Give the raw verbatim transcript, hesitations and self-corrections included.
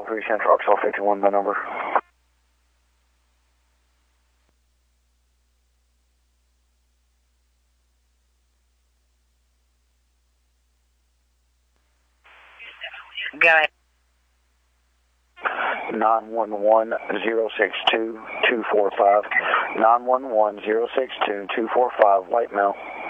Bravo three Central, X L fifty-one, the number. Got it. nine one one, zero six two, two four five. nine one one, zero six two, two four five, white male.